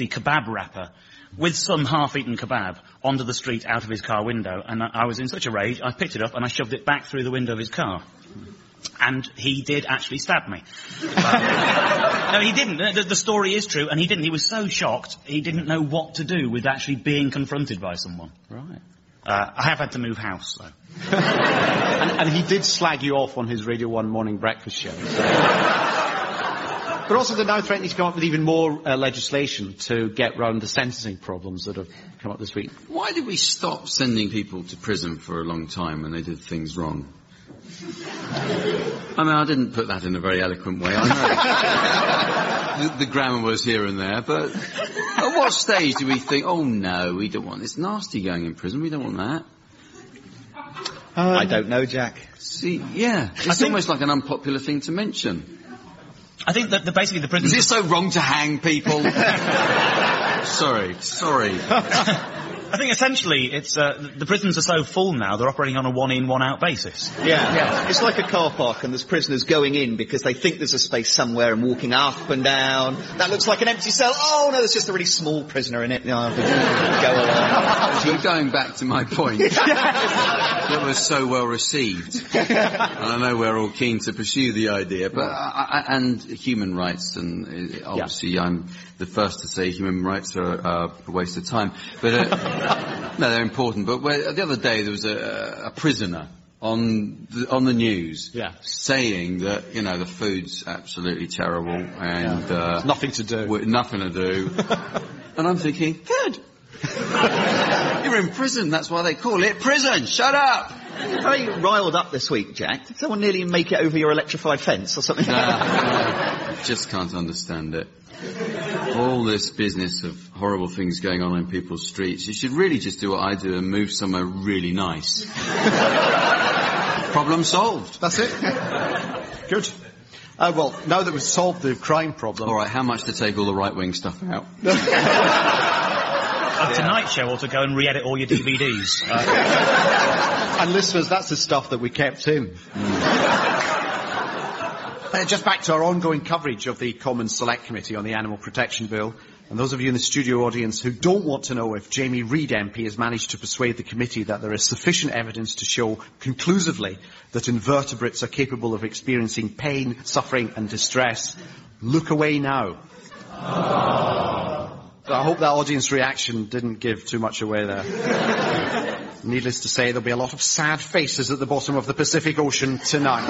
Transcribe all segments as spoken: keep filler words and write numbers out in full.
the kebab wrapper with some half-eaten kebab onto the street out of his car window, and I, I was in such a rage, I picked it up and I shoved it back through the window of his car. And he did actually stab me. Uh, no, he didn't. The, the story is true, and he didn't. He was so shocked, he didn't know what to do with actually being confronted by someone. Right. Uh, I have had to move house, though. and, and he did slag you off on his Radio one morning breakfast show. So. But also they're now threatening to come up with even more uh, legislation to get round the sentencing problems that have come up this week. Why did we stop sending people to prison for a long time when they did things wrong? I mean, I didn't put that in a very eloquent way, I know. the, the grammar was here and there, but at what stage do we think, oh no, we don't want, it's nasty going in prison, we don't want that? Um, I don't know, Jack. See, yeah, it's think, almost like an unpopular thing to mention. I think that the, basically the prison... Is it so wrong to hang people? sorry, sorry. I think essentially it's, uh, the prisons are so full now, they're operating on a one-in, one-out basis. Yeah, yeah. It's like a car park and there's prisoners going in because they think there's a space somewhere and walking up and down. That looks like an empty cell. Oh, no, there's just a really small prisoner in it. No, go along. So going back to my point, that was so well received. And I know we're all keen to pursue the idea, but I, I, and human rights, and uh, obviously yeah. I'm the first to say human rights are uh, a waste of time. But uh, no, they're important. But where, the other day there was a, a prisoner on the, on the news yeah. saying that, you know, the food's absolutely terrible and yeah. uh, nothing to do. Nothing to do. And I'm thinking, good. You're in prison. That's why they call it prison. Shut up. Very riled up this week, Jack. Did someone nearly make it over your electrified fence or something? No, no, just can't understand it. All this business of horrible things going on in people's streets. You should really just do what I do and move somewhere really nice. Problem solved. That's it. Good. Uh, well, now that we've solved the crime problem... All right, how much to take all the right-wing stuff out? A Tonight Show or to go and re-edit all your D V Ds. Uh, and listeners, that's the stuff that we kept in. Mm. Uh, just back to our ongoing coverage of the Commons Select Committee on the Animal Protection Bill. And those of you in the studio audience who don't want to know if Jamie Reid M P has managed to persuade the committee that there is sufficient evidence to show conclusively that invertebrates are capable of experiencing pain, suffering and distress, look away now. So I hope that audience reaction didn't give too much away there. Needless to say, there'll be a lot of sad faces at the bottom of the Pacific Ocean tonight.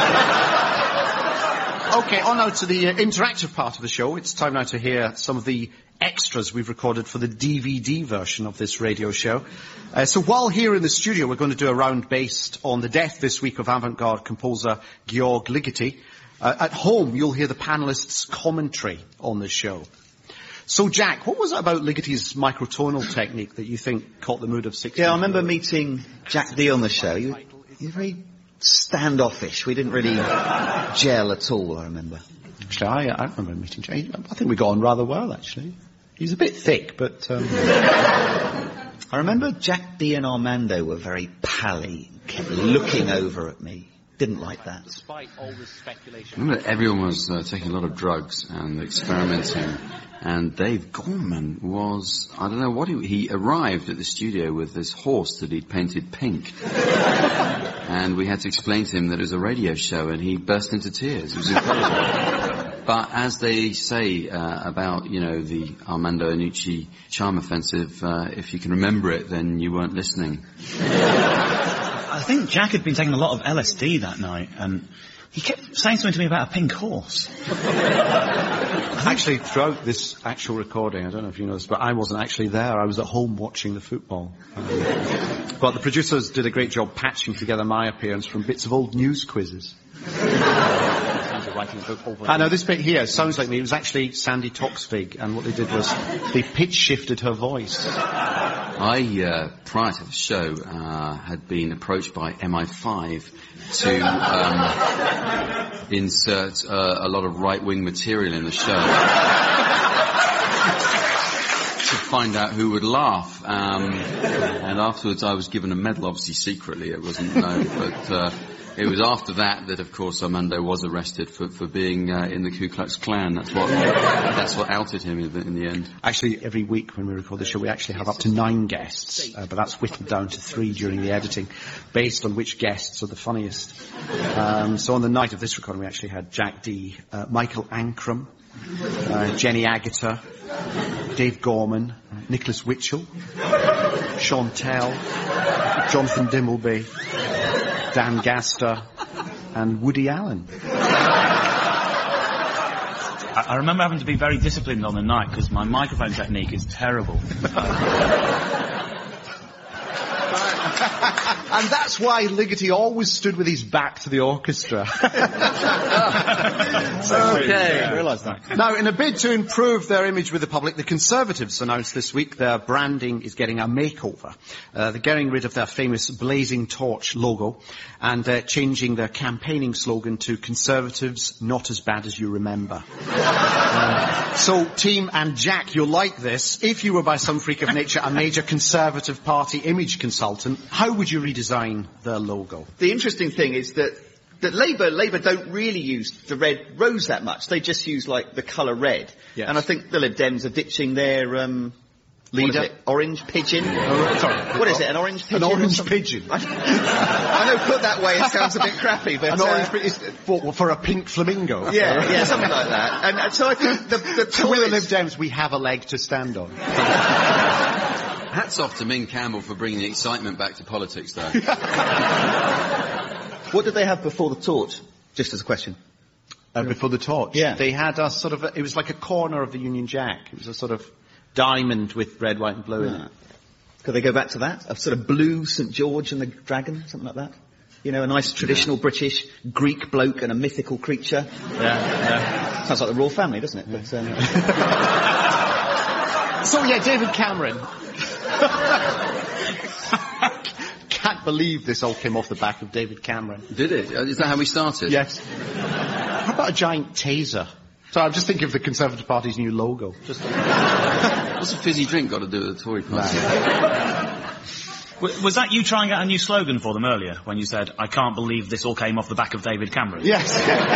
Okay, on now to the uh, interactive part of the show. It's time now to hear some of the extras we've recorded for the D V D version of this radio show. Uh, so while here in the studio, we're going to do a round based on the death this week of avant-garde composer Georg Ligeti. Uh, at home, you'll hear the panellists' commentary on the show. So, Jack, what was it about Ligeti's microtonal technique that you think caught the mood of sixty? Yeah, I remember meeting Jack Dee on the show. You, you were very standoffish. We didn't really gel at all, I remember. Actually, I, I remember meeting Jack. I think we got on rather well, actually. He's a bit thick, but... Um... I remember Jack Dee and Armando were very pally, kept looking over at me. Didn't like that. Despite all this speculation. I remember everyone was uh, taking a lot of drugs and experimenting, and Dave Gorman was, I don't know what he, he arrived at the studio with this horse that he'd painted pink. And we had to explain to him that it was a radio show, and he burst into tears. It was incredible. But as they say uh, about, you know, the Armando Iannucci charm offensive, uh, if you can remember it, then you weren't listening. I think Jack had been taking a lot of L S D that night, and he kept saying something to me about a pink horse. Actually, throughout this actual recording, I don't know if you noticed, but I wasn't actually there. I was at home watching the football. Um, but the producers did a great job patching together my appearance from bits of old news quizzes. I know, this bit here sounds like me. It was actually Sandy Toksvig, and what they did was they pitch shifted her voice. I, uh, prior to the show, uh, had been approached by M I five to um, insert uh, a lot of right-wing material in the show. To find out who would laugh. Um, and afterwards I was given a medal, obviously secretly, it wasn't known, but uh, it was after that that, of course, Armando was arrested for, for being uh, in the Ku Klux Klan. That's what that's what outed him in the, in the end. Actually, every week when we record the show, we actually have up to nine guests, uh, but that's whittled down to three during the editing, based on which guests are the funniest. Um, so on the night of this recording, we actually had Jack Dee, uh, Michael Ancram, uh, Jenny Agutter, Dave Gorman, uh, Nicholas Witchell, Sean Tell, Jonathan Dimbleby, Dan Gaster, and Woody Allen. I, I remember having to be very disciplined on the night because my microphone technique is terrible. And that's why Ligety always stood with his back to the orchestra. Okay, I realised that. Now, in a bid to improve their image with the public, the Conservatives announced this week their branding is getting a makeover. Uh, they're getting rid of their famous blazing torch logo and uh, changing their campaigning slogan to Conservatives, not as bad as you remember. Uh, so, team and Jack, you'll like this. If you were, by some freak of nature, a major Conservative Party image consultant, how would you redesign their logo? The interesting thing is that that Labour Labour don't really use the red rose that much. They just use like the colour red. Yes. And I think the Lib Dems are ditching their um, leader, what is it? Orange pigeon. Oh, sorry. What is it? An orange pigeon? An orange pigeon. I, I know, put that way, it sounds a bit crappy, but an uh, orange pigeon for, for a pink flamingo. Yeah, yeah, something like that. And, and so I think the the So with the Lib Tories- Dems, we have a leg to stand on. Hats off to Ming Campbell for bringing the excitement back to politics, though. What did they have before the torch? Just as a question. Uh, before the torch. Yeah. They had a sort of, a, it was like a corner of the Union Jack. It was a sort of diamond with red, white and blue in it. Could they go back to that? A sort of blue Saint George and the Dragon, something like that? You know, a nice traditional British Greek bloke and a mythical creature. Yeah, yeah. Sounds like the royal family, doesn't it? But, um... So yeah, David Cameron. Can't believe this all came off the back of David Cameron. Did it? Is that how we started? Yes. How about a giant taser? So I'm just thinking of the Conservative Party's new logo. Just What's a fizzy drink got to do with the Tory party? W- was that you trying out a new slogan for them earlier when you said, I can't believe this all came off the back of David Cameron? Yes.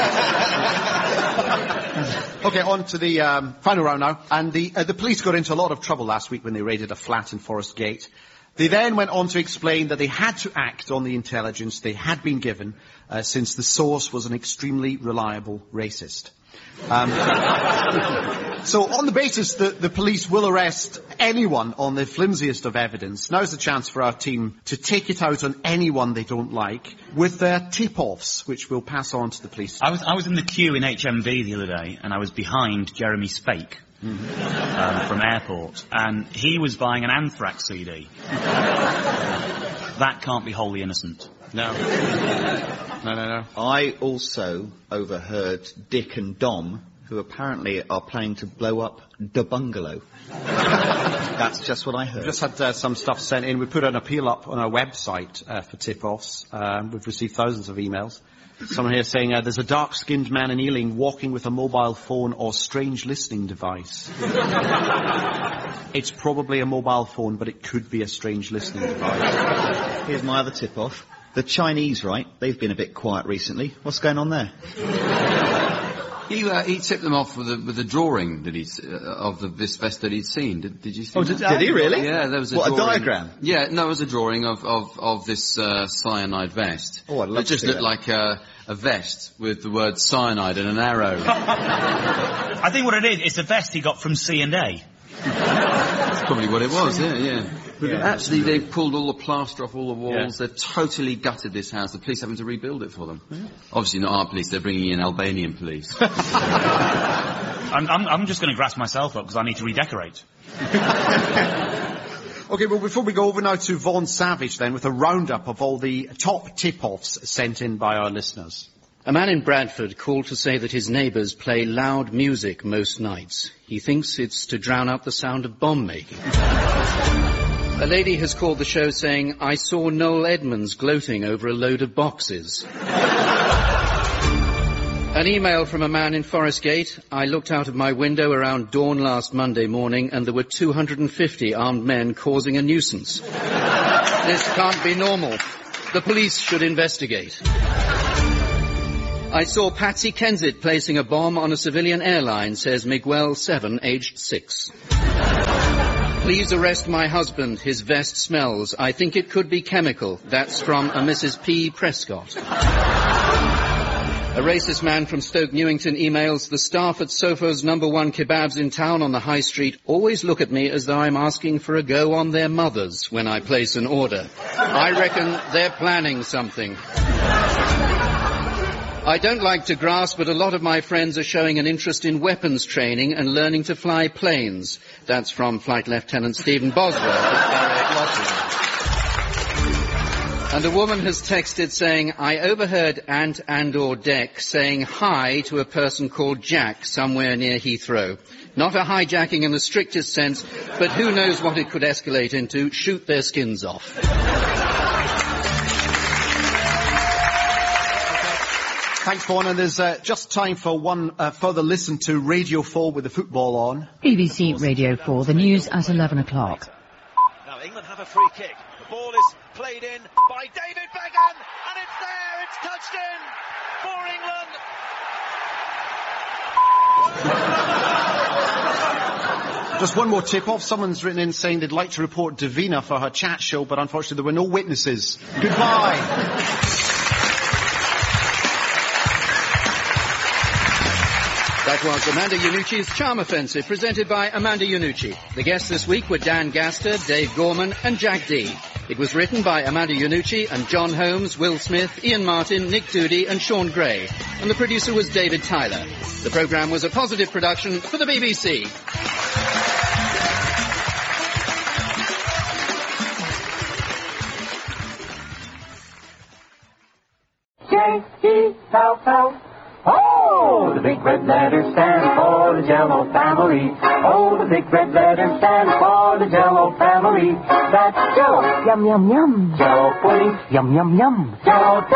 Okay, on to the um, final round now. And the, uh, the police got into a lot of trouble last week when they raided a flat in Forest Gate. They then went on to explain that they had to act on the intelligence they had been given uh, since the source was an extremely reliable racist. Um, so on the basis that the police will arrest anyone on the flimsiest of evidence, now's the chance for our team to take it out on anyone they don't like with their tip-offs, which we'll pass on to the police. I was, I was in the queue in H M V the other day, and I was behind Jeremy Spake. Mm-hmm. Um, from Airport, and he was buying an Anthrax C D. That can't be wholly innocent. No. No, no, no. I also overheard Dick and Dom, who apparently are planning to blow up the bungalow. That's just what I heard. We've just had uh, some stuff sent in. We put an appeal up on our website uh, for tip-offs. Um, we've received thousands of emails. Someone here saying uh, there's a dark-skinned man in Ealing walking with a mobile phone or strange listening device. It's probably a mobile phone, but it could be a strange listening device. Here's my other tip-off. The Chinese, right? They've been a bit quiet recently. What's going on there? He, uh, he tipped them off with a, with a drawing that he's, uh, of the, this vest that he'd seen. Did, did you see Oh, that? did, did he really? Yeah, there was a what, drawing. a diagram? Yeah, no, it was a drawing of, of, of this, uh, cyanide vest. Oh, I'd love It just to see looked that. like a, a vest with the word cyanide and an arrow. I think what it is, it's a vest he got from C and A. That's probably what it was, yeah, yeah. But Yeah. actually, they've pulled all the plaster off all the walls. Yeah. They've totally gutted this house. The police having to rebuild it for them. Yeah. Obviously not our police. They're bringing in Albanian police. I'm, I'm, I'm just going to grass myself up because I need to redecorate. Okay, well, before we go over now to Vaughan Savage, then, with a roundup of all the top tip-offs sent in by our listeners. A man in Bradford called to say that his neighbours play loud music most nights. He thinks it's to drown out the sound of bomb making. A lady has called the show saying, I saw Noel Edmonds gloating over a load of boxes. A An email from a man in Forest Gate. I looked out of my window around dawn last Monday morning and there were two hundred fifty armed men causing a nuisance. This can't be normal. The police should investigate. I saw Patsy Kensit placing a bomb on a civilian airline, says Miguel seven, aged six. Please arrest my husband. His vest smells. I think it could be chemical. That's from a Missus P. Prescott. A racist man from Stoke Newington emails, the staff at Sofo's number one kebabs in town on the high street always look at me as though I'm asking for a go on their mothers when I place an order. I reckon they're planning something. I don't like to grasp, but a lot of my friends are showing an interest in weapons training and learning to fly planes. That's from Flight Lieutenant Stephen Bosworth at Barrett Lottery. And a woman has texted saying, I overheard Ant and or Dec saying hi to a person called Jack somewhere near Heathrow. Not a hijacking in the strictest sense, but who knows what it could escalate into. Shoot their skins off. Thanks, Vaughan. And there's uh, just time for one uh, further listen to Radio four with the football on. B B C Radio four, the news at eleven o'clock. Now England have a free kick. The ball is played in by David Beckham, and it's there. It's touched in for England. Just one more tip-off. Someone's written in saying they'd like to report Davina for her chat show, but unfortunately there were no witnesses. Goodbye. That was Amanda Iannucci's Charm Offensive, presented by Amanda Iannucci. The guests this week were Dan Gaster, Dave Gorman and Jack Dee. It was written by Amanda Iannucci and John Holmes, Will Smith, Ian Martin, Nick Doody and Sean Gray. And the producer was David Tyler. The programme was a positive production for the B B C. J E L L Oh, the big red letters stand for the Jell-O family. Oh, the big red letters stand for the Jell-O family. That's Jell-O, yum, yum, yum. Jell-O pudding, yum, yum, yum. Jell-O